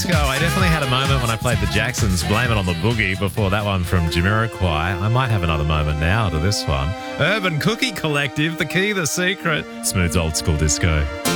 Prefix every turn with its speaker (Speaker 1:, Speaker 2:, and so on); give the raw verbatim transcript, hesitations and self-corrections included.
Speaker 1: Go. I definitely had a moment when I played the Jacksons, Blame It on the Boogie, before that one from Jamiroquai. I might have another moment now to this one. Urban Cookie Collective, The Key, The Secret. Smooth old school disco.